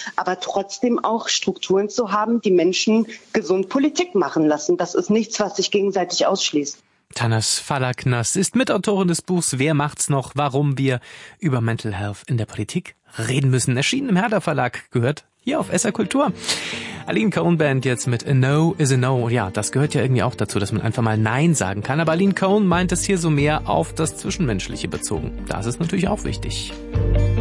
aber trotzdem auch Strukturen zu haben, die Menschen gesund Politik machen lassen. Das ist nichts, was sich gegenseitig ausschließt. Tanas Falaknas ist Mitautorin des Buchs Wer macht's noch? Warum wir über Mental Health in der Politik reden müssen. Erschienen im Herder Verlag, gehört hier auf SR Kultur. Aline Cohen-Band jetzt mit A No is a No. Ja, das gehört ja irgendwie auch dazu, dass man einfach mal Nein sagen kann. Aber Aline Cohen meint es hier so mehr auf das Zwischenmenschliche bezogen. Das ist natürlich auch wichtig.